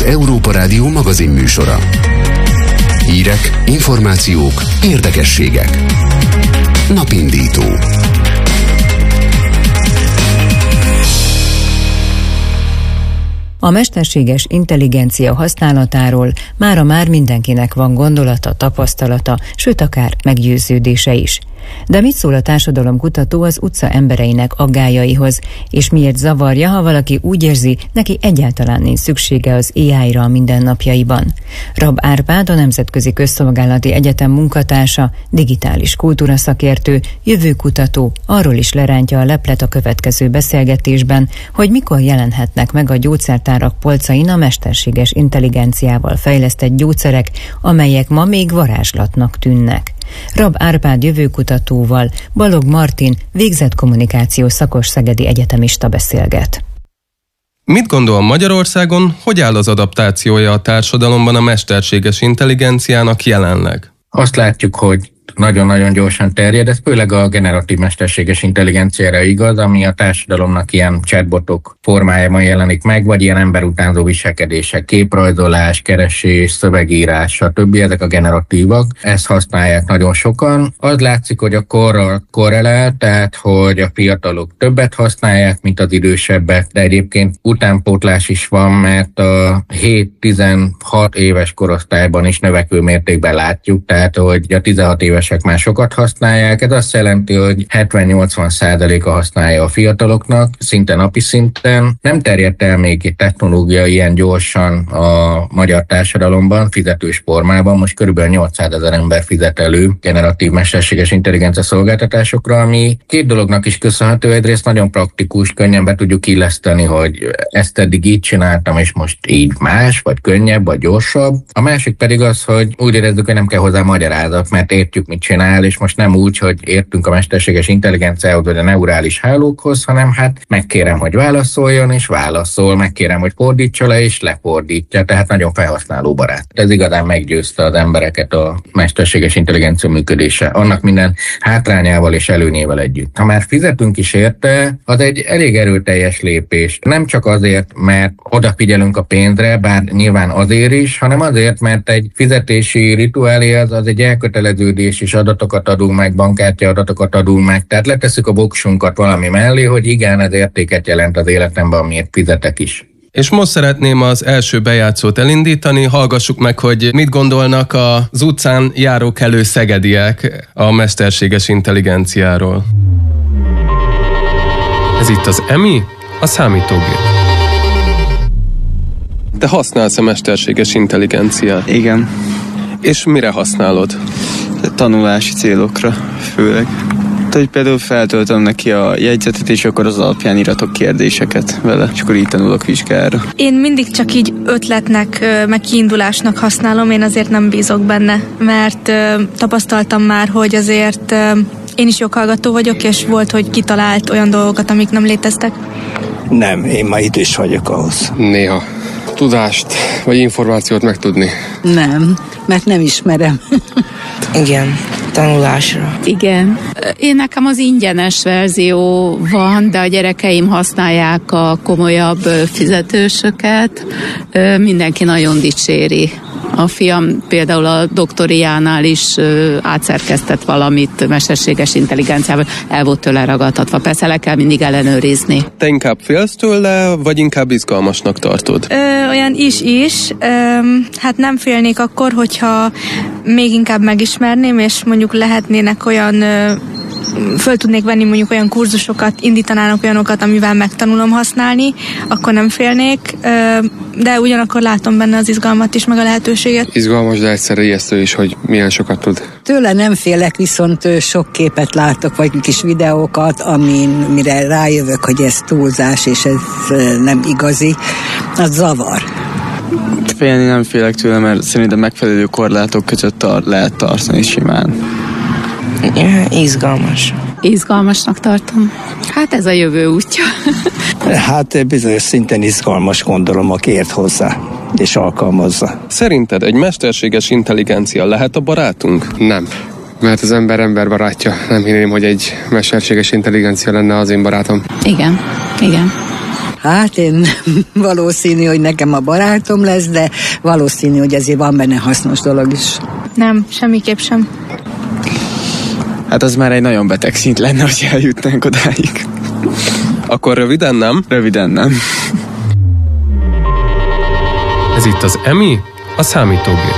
Európa Rádió magazinműsora. Hírek, információk, érdekességek. Napindító. A mesterséges intelligencia használatáról mára már mindenkinek van gondolata, tapasztalata, sőt akár meggyőződése is. De mit szól a társadalomkutató az utca embereinek aggályaihoz, és miért zavarja, ha valaki úgy érzi, neki egyáltalán nincs szüksége az AI-ra a mindennapjaiban? Rab Árpád, a Nemzetközi Közszolgálati Egyetem munkatársa, digitális kultúra szakértő, jövőkutató arról is lerántja a leplet a következő beszélgetésben, hogy mikor jelenhetnek meg a gyógyszertárak polcain a mesterséges intelligenciával fejlesztett gyógyszerek, amelyek ma még varázslatnak tűnnek. Rab Árpád jövőkutatóval Balog Martin végzett kommunikációs szakos szegedi egyetemista beszélget. Mit gondol Magyarországon, hogy áll az adaptációja a társadalomban a mesterséges intelligenciának jelenleg? Azt látjuk, hogy nagyon-nagyon gyorsan terjed, ez főleg a generatív mesterséges intelligenciára igaz, ami a társadalomnak ilyen chatbotok formájában jelenik meg, vagy ilyen emberutánzó viselkedések, képrajzolás, keresés, szövegírás, stb. Ezek a generatívak. Ezt használják nagyon sokan. Az látszik, hogy a korral korrelál, tehát hogy a fiatalok többet használják, mint az idősebbek, de egyébként utánpótlás is van, mert a 7-16 éves korosztályban is növekvő mértékben látjuk, tehát hogy a 16 évesek már sokat használják. Ez azt jelenti, hogy 70-80% használja a fiataloknak, szinte napi szinten. Nem terjedt el még egy technológia ilyen gyorsan a magyar társadalomban, fizetős formában. Most körülbelül 800 000 ember fizet elő generatív mesterséges intelligencia szolgáltatásokra, ami két dolognak is köszönhető. Egyrészt nagyon praktikus, könnyen be tudjuk illeszteni, hogy ezt eddig így csináltam, és most így más, vagy könnyebb, vagy gyorsabb. A másik pedig az, hogy úgy érezzük, hogy nem kell hozzá magyarázat, mert értjük, mit csinál, és most nem úgy, hogy értünk a mesterséges intelligenciához, vagy a neurális hálókhoz, hanem hát megkérem, hogy válaszoljon, és válaszol, megkérem, hogy fordítsa le, és lefordítja, tehát nagyon felhasználóbarát. Ez igazán meggyőzte az embereket a mesterséges intelligencia működése, annak minden hátrányával és előnyével együtt. Ha már fizetünk is érte, az egy elég erőteljes lépés. Nem csak azért, mert odafigyelünk a pénzre, bár nyilván azért is, hanem azért, mert egy fizetési rituálé az egy elköteleződés, és adatokat adunk meg, bankkártya adatokat adunk meg, tehát letesszük a voksunkat valami mellé, hogy igen, ez értéket jelent az életemben, amiért fizetek is. És most szeretném az első bejátszót elindítani, hallgassuk meg, hogy mit gondolnak az utcán járókelő szegediek a mesterséges intelligenciáról. Ez itt az EMI, a számítógép. Te használsz a mesterséges intelligenciát? Igen. És mire használod? Tanulási célokra főleg. Hogy például feltöltöm neki a jegyzetet, és akkor az alapján íratok kérdéseket vele, és akkor így tanulok vizsgára. Én mindig csak így ötletnek, meg kiindulásnak használom, én azért nem bízok benne, mert tapasztaltam már, hogy azért én is joghallgató vagyok, és volt, hogy kitalált olyan dolgokat, amik nem léteztek. Nem, én már idős vagyok ahhoz. Néha tudást vagy információt megtudni. Nem, mert nem ismerem. Igen, tanulásra. Igen. Én nekem az ingyenes verzió van, de a gyerekeim használják a komolyabb fizetősöket. Mindenki nagyon dicséri. A fiam például a doktoriánál is átszerkesztett valamit mesterséges intelligenciával, el volt tőle ragadtatva. Persze le kell mindig ellenőrizni. Te inkább félsz tőle, vagy inkább izgalmasnak tartod? Olyan is. Hát nem félnék akkor, hogyha még inkább megismerném, és mondjuk lehetnének olyan föl tudnék venni mondjuk olyan kurzusokat, indítanának olyanokat, amivel megtanulom használni, akkor nem félnék, de ugyanakkor látom benne az izgalmat is, meg a lehetőséget. Izgalmas, de egyszerre ijesztő is, hogy milyen sokat tud. Tőle nem félek, viszont sok képet látok, vagy kis videókat, mire rájövök, hogy ez túlzás, és ez nem igazi, az zavar. Félni nem félek tőle, mert szerintem megfelelő korlátok között lehet tartani simán. Izgalmas. Izgalmasnak tartom. Hát ez a jövő útja. Hát bizonyos szinten izgalmas, gondolom, aki ért hozzá és alkalmazza. Szerinted egy mesterséges intelligencia lehet a barátunk? Nem. Mert az ember barátja. Nem hinném, hogy egy mesterséges intelligencia lenne az én barátom. Igen. Hát én valószínű, hogy nekem a barátom lesz, de valószínű, hogy ezért van benne hasznos dolog is. Nem, semmiképp sem. Hát az már egy nagyon beteg szint lenne, hogy eljutnánk odáig. Akkor röviden nem? Röviden nem. Ez itt az EMI, a számítógép.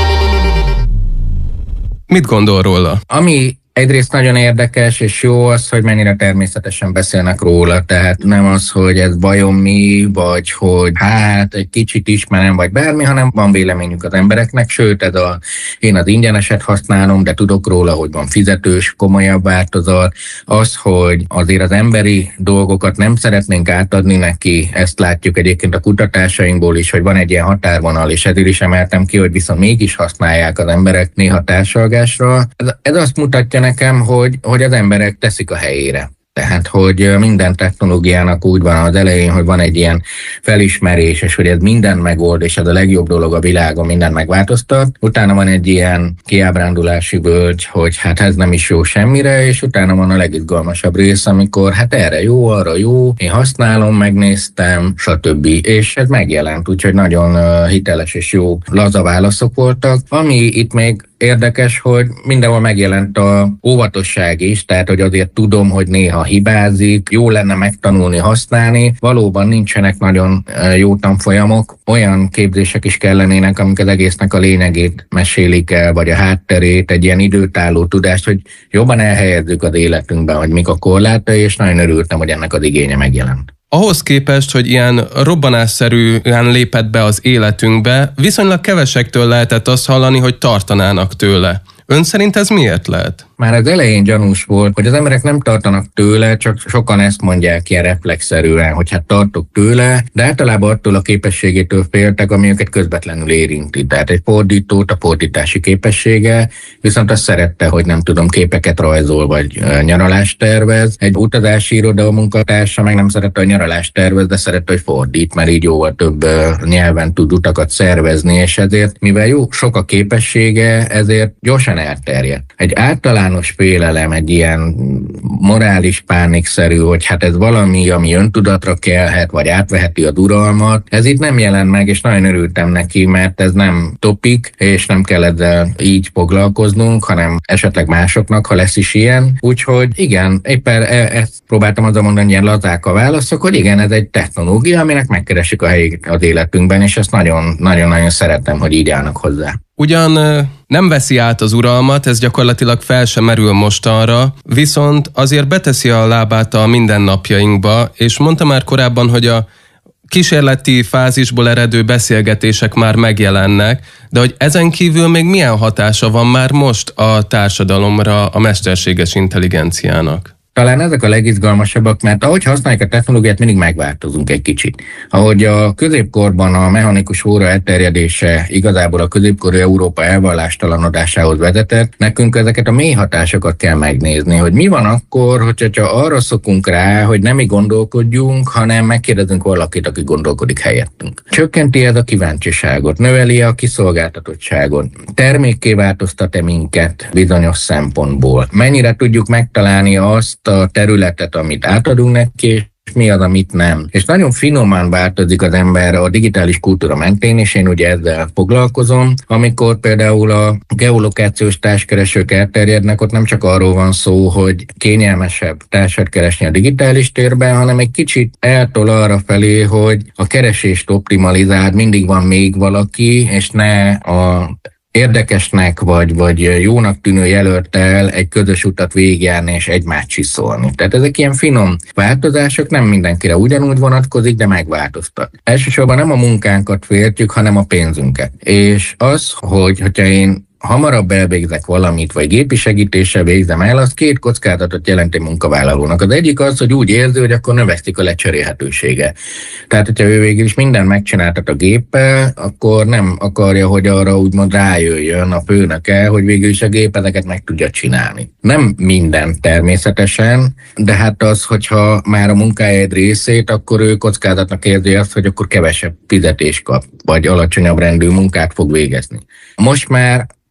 Mit gondol róla? Ami egyrészt nagyon érdekes és jó az, hogy mennyire természetesen beszélnek róla, tehát nem az, hogy ez bajom mi, vagy hogy hát egy kicsit ismerem, vagy bármi, hanem van véleményük az embereknek, sőt, én az ingyeneset használom, de tudok róla, hogy van fizetős, komolyabb változat. Az, hogy azért az emberi dolgokat nem szeretnénk átadni neki, ezt látjuk egyébként a kutatásainkból is, hogy van egy ilyen határvonal, és ezért is emeltem ki, hogy viszont mégis használják az emberek néha társalgásra. Ez azt mutatja nekem, hogy az emberek teszik a helyére. Tehát, hogy minden technológiának úgy van az elején, hogy van egy ilyen felismerés, és hogy ez mindent megold, és ez a legjobb dolog a világon, mindent megváltoztat. Utána van egy ilyen kiábrándulási völgy, hogy hát ez nem is jó semmire, és utána van a legizgalmasabb rész, amikor hát erre jó, arra jó, én használom, megnéztem, stb. És ez megjelent, úgyhogy nagyon hiteles és jó laza válaszok voltak. Ami itt még érdekes, hogy mindenhol megjelent a óvatosság is, tehát hogy azért tudom, hogy néha hibázik, jó lenne megtanulni, használni. Valóban nincsenek nagyon jó tanfolyamok, olyan képzések is kellenének, amik az egésznek a lényegét mesélik el, vagy a hátterét, egy ilyen időtálló tudást, hogy jobban elhelyezzük az életünkben, hogy mik a korlátai, és nagyon örültem, hogy ennek az igénye megjelent. Ahhoz képest, hogy ilyen robbanásszerűen lépett be az életünkbe, viszonylag kevesektől lehetett azt hallani, hogy tartanának tőle. Ön szerint ez miért lehet? Már az elején gyanús volt, hogy az emberek nem tartanak tőle, csak sokan ezt mondják ilyen reflexzerűen, hogy hát tartok tőle, de általában attól a képességétől féltek, ami őket közvetlenül érinti. Tehát egy fordítót, a fordítási képessége, viszont azt szerette, hogy nem tudom, képeket rajzol, vagy nyaralást tervez. Egy utazási iroda munkatársa meg nem szerette, hogy nyaralást tervez, de szerette, hogy fordít, mert így jóval több nyelven tud utakat szervezni, és ezért, mivel jó sok a képessége, ezért gyorsan elterjedt. Egy általános félelem, egy ilyen morális pánikszerű, hogy hát ez valami, ami öntudatra kelhet, vagy átveheti az uralmat, ez itt nem jelent meg, és nagyon örültem neki, mert ez nem topik, és nem kell ezzel így foglalkoznunk, hanem esetleg másoknak, ha lesz is ilyen. Úgyhogy igen, éppen ezt próbáltam azzal mondani, ilyen lazák a válaszok, hogy igen, ez egy technológia, aminek megkeresik a helyét az életünkben, és ezt nagyon-nagyon szeretem, hogy így állnak hozzá. Ugyan nem veszi át az uralmat, ez gyakorlatilag fel sem merül mostanra, viszont azért beteszi a lábát a mindennapjainkba, és mondta már korábban, hogy a kísérleti fázisból eredő beszélgetések már megjelennek, de hogy ezen kívül még milyen hatása van már most a társadalomra a mesterséges intelligenciának? Talán ezek a legizgalmasabbak, mert ahogy használjuk a technológiát, mindig megváltozunk egy kicsit. Ahogy a középkorban a mechanikus óra elterjedése igazából a középkori Európa elvallástalanodásához vezetett, nekünk ezeket a mély hatásokat kell megnézni, hogy mi van akkor, hogyha arra szokunk rá, hogy nem mi gondolkodjunk, hanem megkérdezünk valakit, aki gondolkodik helyettünk. Csökkenti ez a kíváncsiságot, növeli a kiszolgáltatottságot, termékké változtat-e minket bizonyos szempontból. Mennyire tudjuk megtalálni azt a területet, amit átadunk neki, és mi az, amit nem. És nagyon finoman változik az ember a digitális kultúra mentén, és én ugye ezzel foglalkozom. Amikor például a geolokációs társkeresők elterjednek, ott nem csak arról van szó, hogy kényelmesebb társat keresni a digitális térben, hanem egy kicsit eltol arra felé, hogy a keresést optimalizál, mindig van még valaki, és ne a érdekesnek vagy jónak tűnő jelölttel egy közös utat végigjárni és egymást csiszolni. Tehát ezek ilyen finom változások, nem mindenkire ugyanúgy vonatkozik, de megváltoztat. Elsősorban nem a munkánkat féltjük, hanem a pénzünket. És az, hogyha én hamarabb elvégzek valamit, vagy gépi segítéssel végzem el, az két kockázatot jelent egy munkavállalónak. Az egyik az, hogy úgy érzi, hogy akkor növekszik a lecserélhetősége. Tehát, hogyha ő végül is mindent megcsináltat a géppel, akkor nem akarja, hogy arra úgymond rájöjjön a főnöke, hogy végül is a gép ezeket meg tudja csinálni. Nem minden természetesen, de hát az, hogyha már a munkája egy részét, akkor ő kockázatnak érzi azt, hogy akkor kevesebb fizetést kap, vagy alacsonyabb rendű munkát fog végezni. Most már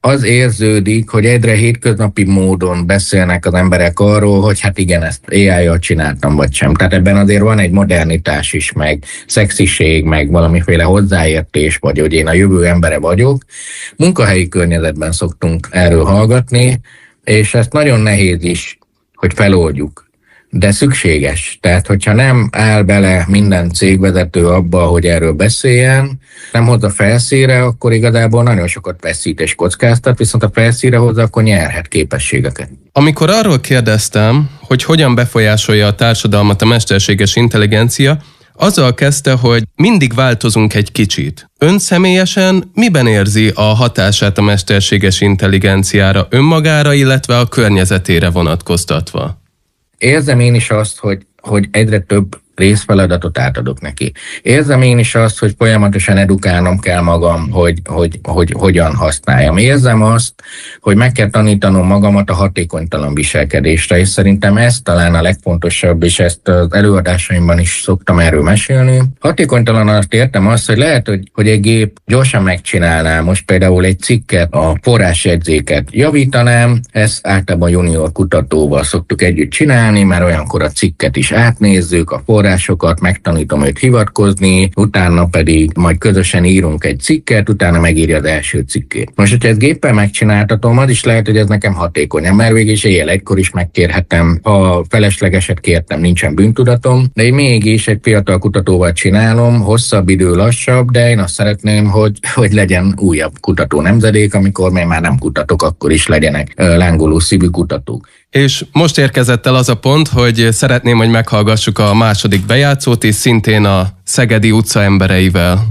az érződik, hogy egyre hétköznapi módon beszélnek az emberek arról, hogy hát igen, ezt AI-jal csináltam, vagy sem. Tehát ebben azért van egy modernitás is, meg szexiség, meg valamiféle hozzáértés, vagy hogy én a jövő embere vagyok. Munkahelyi környezetben szoktunk erről hallgatni, és ezt nagyon nehéz is, hogy feloldjuk. De szükséges. Tehát, hogyha nem áll bele minden cégvezető abba, hogy erről beszéljen, nem hozza felszínre, akkor igazából nagyon sokat veszít és kockáztat, viszont a felszínre hozza, akkor nyerhet képességeket. Amikor arról kérdeztem, hogy hogyan befolyásolja a társadalmat a mesterséges intelligencia, azzal kezdte, hogy mindig változunk egy kicsit. Ön személyesen miben érzi a hatását a mesterséges intelligenciára önmagára, illetve a környezetére vonatkoztatva? Érzem én is azt, hogy egyre több részfeladatot átadok neki. Érzem én is azt, hogy folyamatosan edukálnom kell magam, hogy hogyan használjam. Érzem azt, hogy meg kell tanítanom magamat a hatékonytalan viselkedésre, és szerintem ez talán a legfontosabb, és ezt az előadásaimban is szoktam erről mesélni. Hatékonytalan azt értem azt, hogy lehet, hogy egy gép gyorsan megcsinálná most például egy cikket, a forrásjegyzéket javítanám, ezt általában junior kutatóval szoktuk együtt csinálni, mert olyankor a cikket is átnézzük, a forrásokat, megtanítom őt hivatkozni, utána pedig majd közösen írunk egy cikket, utána megírja az első cikkét. Most, hogyha ezt géppel megcsináltatom, az is lehet, hogy ez nekem hatékonyabb, mert végig is éjjel egykor is megkérhetem, ha feleslegeset kértem, nincsen bűntudatom, de én mégis egy fiatal kutatóval csinálom, hosszabb idő, lassabb, de én azt szeretném, hogy legyen újabb kutató nemzedék, amikor még már nem kutatok, akkor is legyenek lángoló szívű kutatók. És most érkezett el az a pont, hogy szeretném, hogy meghallgassuk a második bejátszót, és szintén a Szegedi utca embereivel.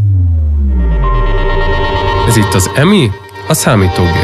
Ez itt az EMI, a számítógép.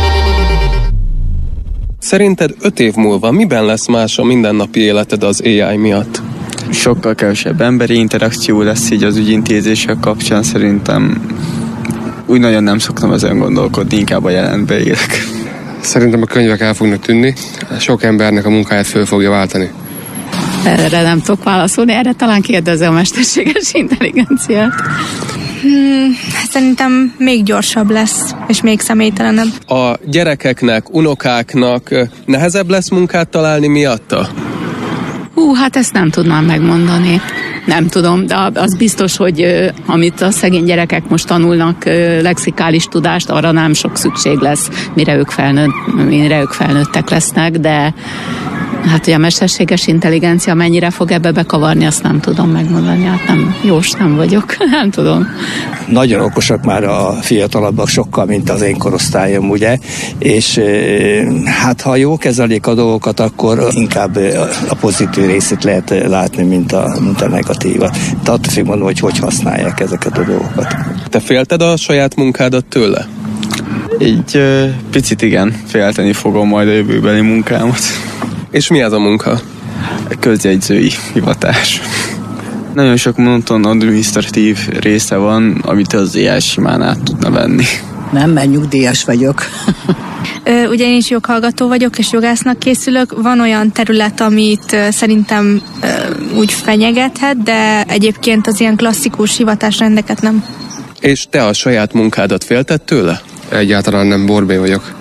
Szerinted 5 év múlva miben lesz más a mindennapi életed az AI miatt? Sokkal kevesebb emberi interakció lesz így az ügyintézések kapcsán, szerintem úgy nagyon nem szoktam ezen gondolkodni, inkább a jelenbe élek. Szerintem a könyvek el fognak tűnni, sok embernek a munkáját föl fogja váltani. Erre nem tudok válaszolni, erre talán kérdezze a mesterséges intelligenciát. Szerintem még gyorsabb lesz, és még személytelenebb. A gyerekeknek, unokáknak nehezebb lesz munkát találni miatta? Hát ezt nem tudnám megmondani. Nem tudom, de az biztos, hogy amit a szegény gyerekek most tanulnak, lexikális tudást, arra nem sok szükség lesz, mire ők felnőttek lesznek, de hát, hogy a mesterséges intelligencia mennyire fog ebbe bekavarni, azt nem tudom megmondani. Hát nem, jós nem vagyok, nem tudom. Nagyon okosak már a fiatalabbak sokkal, mint az én korosztályom, ugye, és hát ha jól kezelik a dolgokat, akkor inkább a pozitív részét lehet látni, mint a negatívat. De attól függ, mondom, hogy használják ezeket a dolgokat. Te félted a saját munkádat tőle? Így picit igen, félteni fogom majd a jövőbeli munkámat. És mi ez a munka? Közjegyzői hivatás. Nagyon sok monoton adminisztratív része van, amit az AI simán át tudna venni. Nem, mert nyugdíjas vagyok. Ugye én is joghallgató vagyok, és jogásznak készülök. Van olyan terület, amit szerintem úgy fenyegethet, de egyébként az ilyen klasszikus hivatásrendeket nem. És te a saját munkádat félted tőle? Egyáltalán nem, Borbé vagyok.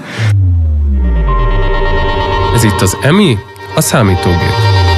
Ez itt az EMI, a számítógép.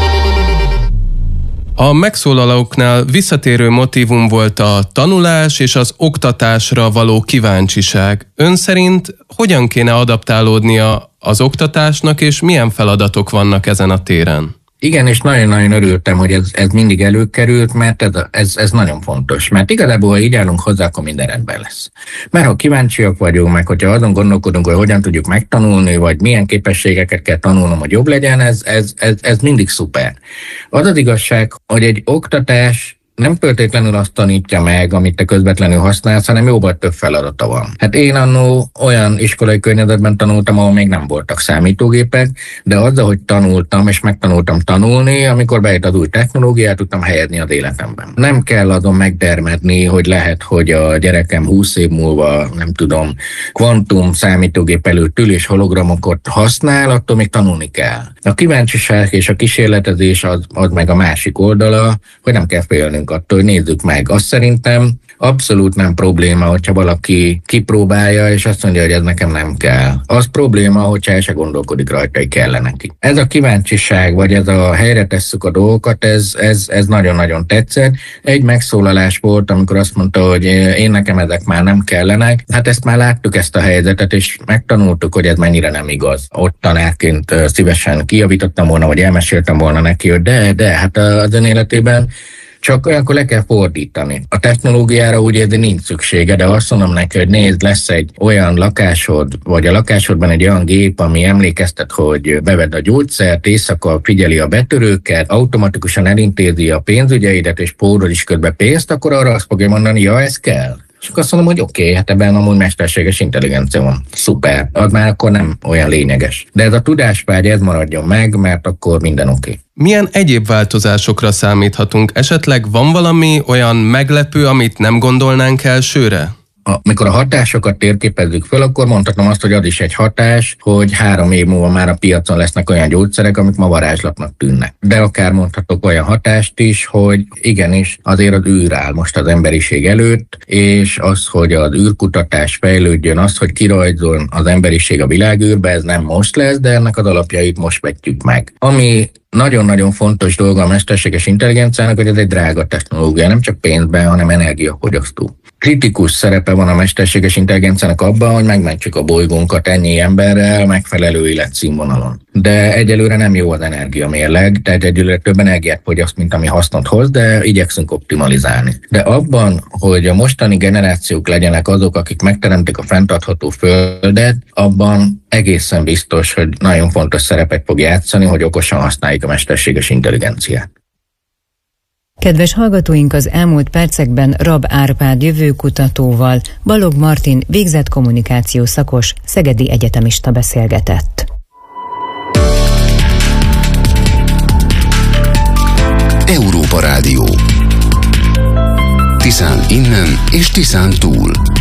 A megszólalóknál visszatérő motívum volt a tanulás és az oktatásra való kíváncsiság. Ön szerint hogyan kéne adaptálódnia az oktatásnak, és milyen feladatok vannak ezen a téren? Igen, és nagyon-nagyon örültem, hogy ez mindig előkerült, mert ez nagyon fontos. Mert igazából, ha így állunk hozzá, akkor minden rendben lesz. Mert ha kíváncsiak vagyunk, meg hogyha azon gondolkodunk, hogy hogyan tudjuk megtanulni, vagy milyen képességeket kell tanulnom, hogy jobb legyen, ez mindig szuper. Az az igazság, hogy egy oktatás nem feltétlenül azt tanítja meg, amit te közvetlenül használsz, hanem jóval több feladata van. Hát én annó olyan iskolai környezetben tanultam, ahol még nem voltak számítógépek, de azzal, hogy tanultam és megtanultam tanulni, amikor bejött az új technológiát, tudtam helyezni az életemben. Nem kell azon megdermedni, hogy lehet, hogy a gyerekem 20 év múlva, nem tudom, kvantum számítógép előtt ül és hologramokat használ, attól még tanulni kell. A kíváncsiság és a kísérletezés az meg a másik oldala, hogy nem kell félnünk függ attól, hogy nézzük meg. Azt szerintem abszolút nem probléma, hogyha valaki kipróbálja, és azt mondja, hogy ez nekem nem kell. Az probléma, hogyha el se gondolkodik rajta, hogy kell neki. Ez a kíváncsiság, vagy ez a helyre tesszük a dolgokat, ez nagyon-nagyon tetszett. Egy megszólalás volt, amikor azt mondta, hogy én nekem ezek már nem kellenek. Hát ezt már láttuk, ezt a helyzetet, és megtanultuk, hogy ez mennyire nem igaz. Ott tanárként szívesen kijavítottam volna, vagy elmeséltem volna neki, hogy de, hát az ön életében csak olyankor le kell fordítani. A technológiára úgy érzi nincs szüksége, de azt mondom neki, hogy nézd, lesz egy olyan lakásod, vagy a lakásodban egy olyan gép, ami emlékeztet, hogy bevedd a gyógyszert, éjszaka figyeli a betörőket, automatikusan elintézi a pénzügyeidet, és pórol is közben pénzt, akkor arra azt fogja mondani, ja, ez kell. És akkor azt mondom, hogy oké, hát ebben amúgy mesterséges intelligencia van. Szuper. Az már akkor nem olyan lényeges. De ez a tudásvágy, ez maradjon meg, mert akkor minden oké. Milyen egyéb változásokra számíthatunk? Esetleg van valami olyan meglepő, amit nem gondolnánk elsőre? Amikor a hatásokat térképezzük föl, akkor mondhatom azt, hogy az is egy hatás, hogy 3 év múlva már a piacon lesznek olyan gyógyszerek, amik ma varázslatnak tűnnek. De akár mondhatok olyan hatást is, hogy igenis azért az űr áll most az emberiség előtt, és az, hogy az űrkutatás fejlődjön, az, hogy kirajzol az emberiség a világűrbe, ez nem most lesz, de ennek az alapjait most vetjük meg. Ami nagyon-nagyon fontos dolga a mesterséges intelligenciának, hogy ez egy drága technológia, nem csak pénzben, hanem energiafogyasztó. Kritikus szerepe van a mesterséges intelligenciának abban, hogy megmentsük a bolygónkat ennyi emberrel megfelelő életszínvonalon. De egyelőre nem jó az energiamérleg, tehát egyelőre több energiát fogyaszt, mint ami hasznot hoz, de igyekszünk optimalizálni. De abban, hogy a mostani generációk legyenek azok, akik megteremtik a fenntartható földet, abban egészen biztos, hogy nagyon fontos szerepet fog játszani, hogy okosan használjuk a mesterséges intelligenciát. Kedves hallgatóink, az elmúlt percekben Rab Árpád jövőkutatóval Balogh Martin végzett kommunikáció szakos szegedi egyetemista beszélgetett. Európa Rádió. Tiszán innen és Tiszán túl.